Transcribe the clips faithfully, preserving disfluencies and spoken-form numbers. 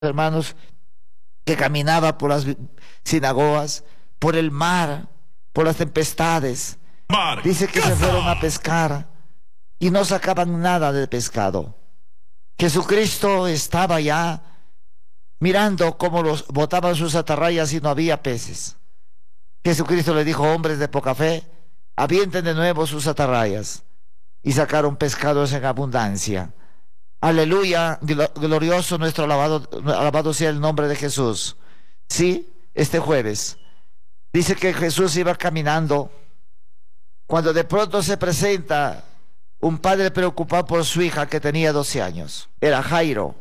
hermanos, que caminaba por las sinagogas, por el mar, por las tempestades. Mar, dice que casa. Se fueron a pescar y no sacaban nada de pescado. Jesucristo estaba ya mirando cómo los botaban sus atarrayas y no había peces. Jesucristo le dijo: hombres de poca fe, avienten de nuevo sus atarrayas. Y sacaron pescados en abundancia. Aleluya, glorioso nuestro alabado, alabado sea el nombre de Jesús. Sí, este jueves dice que Jesús iba caminando cuando de pronto se presenta un padre preocupado por su hija que tenía doce años. Era Jairo.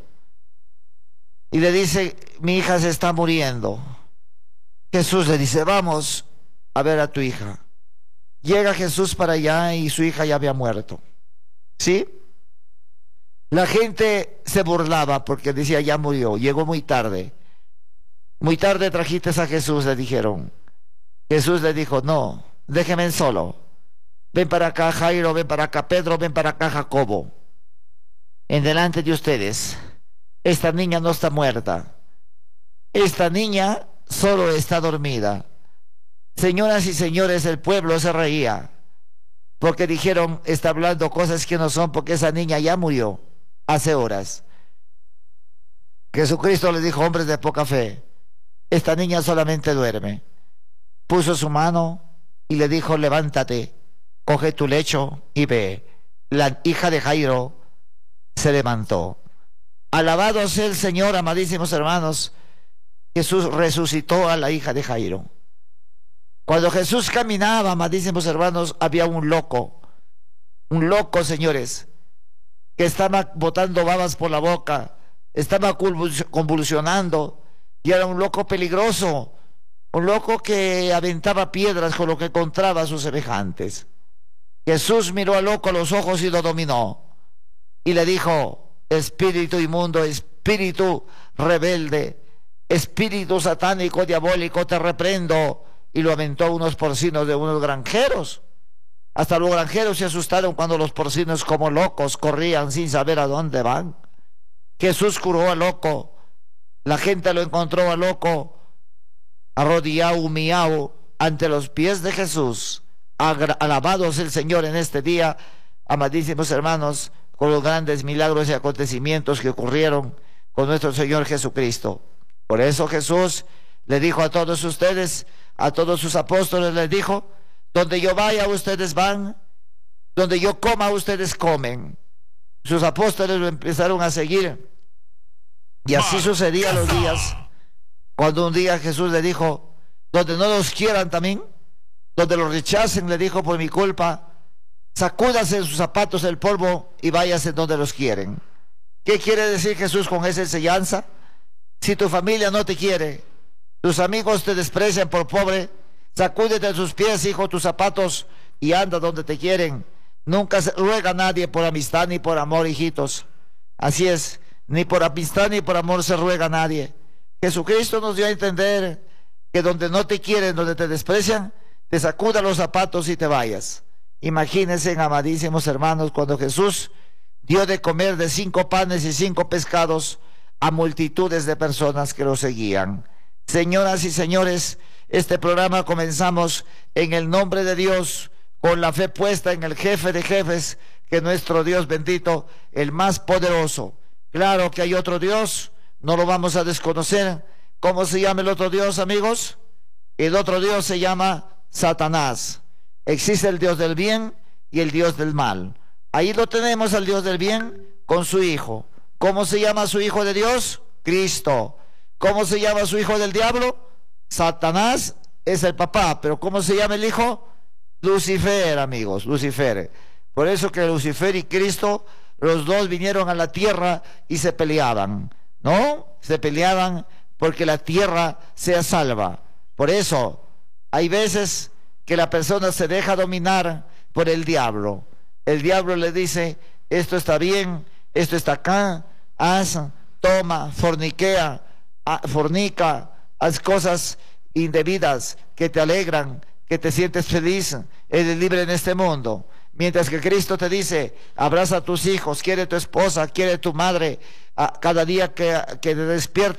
Y le dice: mi hija se está muriendo. Jesús le dice: vamos a ver a tu hija. Llega Jesús para allá y su hija ya había muerto. ¿Sí? La gente se burlaba porque decía: ya murió, llegó muy tarde. Muy tarde trajiste a Jesús, le dijeron. Jesús le dijo: no, déjenme solo. Ven para acá, Jairo, ven para acá, Pedro, ven para acá, Jacobo. En delante de ustedes, esta niña no está muerta. Esta niña solo está dormida. Señoras y señores, el pueblo se reía porque dijeron: está hablando cosas que no son, porque esa niña ya murió hace horas. Jesucristo les dijo: hombres de poca fe, esta niña solamente duerme. Puso su mano y le dijo: levántate, coge tu lecho y ve. La hija de Jairo se levantó. Alabado sea el Señor, amadísimos hermanos. Jesús resucitó a la hija de Jairo. Cuando Jesús caminaba, amadísimos hermanos, había un loco, un loco, señores, que estaba botando babas por la boca, estaba convulsionando, y era un loco peligroso, un loco que aventaba piedras con lo que encontraba a sus semejantes. Jesús miró al loco a los ojos y lo dominó, y le dijo: espíritu inmundo, espíritu rebelde, espíritu satánico, diabólico, te reprendo. Y lo aventó a unos porcinos de unos granjeros. Hasta los granjeros se asustaron cuando los porcinos, como locos, corrían sin saber a dónde van. Jesús curó al loco. La gente lo encontró al loco arrodillado, humillado ante los pies de Jesús. Alabados el Señor en este día, amadísimos hermanos, con los grandes milagros y acontecimientos que ocurrieron con nuestro Señor Jesucristo. Por eso Jesús le dijo a todos ustedes, a todos sus apóstoles les dijo: donde yo vaya ustedes van, donde yo coma ustedes comen. Sus apóstoles lo empezaron a seguir, y así sucedía los días, cuando un día Jesús le dijo: donde no los quieran también, donde los rechacen, le dijo, por mi culpa, sacúdase en sus zapatos el polvo y váyase donde los quieren. ¿Qué quiere decir Jesús con esa enseñanza? Si tu familia no te quiere, tus amigos te desprecian por pobre, sacúdete de sus pies, hijo, tus zapatos, y anda donde te quieren. Nunca se ruega a nadie por amistad ni por amor, hijitos. Así es, ni por amistad ni por amor se ruega a nadie. Jesucristo nos dio a entender que donde no te quieren, donde te desprecian, te sacuda los zapatos y te vayas. Imagínense, amadísimos hermanos, cuando Jesús dio de comer de cinco panes y cinco pescados a multitudes de personas que lo seguían. Señoras y señores, este programa comenzamos en el nombre de Dios, con la fe puesta en el jefe de jefes, que es nuestro Dios bendito, el más poderoso. Claro que hay otro Dios, no lo vamos a desconocer. ¿Cómo se llama el otro Dios, amigos? El otro Dios se llama Satanás. Existe el Dios del bien y el Dios del mal. Ahí lo tenemos, al Dios del bien con su Hijo. ¿Cómo se llama su Hijo de Dios? Cristo. ¿Cómo se llama su hijo del diablo? Satanás es el papá, pero ¿cómo se llama el hijo? Lucifer, amigos, Lucifer. Por eso que Lucifer y Cristo, los dos vinieron a la tierra y se peleaban, ¿no? Se peleaban porque la tierra sea salva. Por eso hay veces que la persona se deja dominar por el diablo. El diablo le dice: esto está bien, esto está acá, haz, toma, forniquea, fornica, haz cosas indebidas que te alegran, que te sientes feliz, eres libre en este mundo. Mientras que Cristo te dice, abraza a tus hijos, quiere tu esposa, quiere tu madre, a cada día que, que te despiertas.